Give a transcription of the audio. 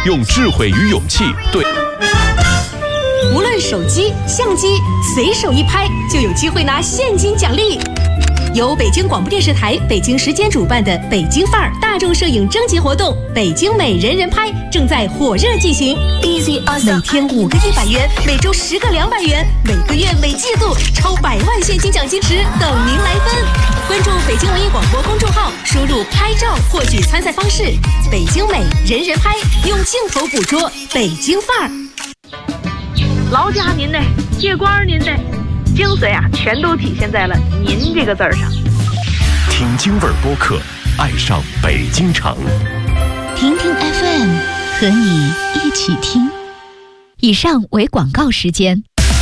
用智慧与勇气对。 无论手机、相机，随手一拍就有机会拿现金奖励。由北京广播电视台北京时间主办的北京范儿大众摄影征集活动“北京美人人拍”正在火热进行。每天5个100元，每周10个200元，每个月每季度超100万现金奖金池等您来分。关注北京文艺广播公众号，输入拍照获取参赛方式。北京美人人拍，用镜头捕捉北京范儿。 劳驾您的，借光您的，精髓啊，全都体现在了“您”这个字儿上。 听京味儿播客，爱上北京城。 听听 FM， 和你一起听。以上为广告时间。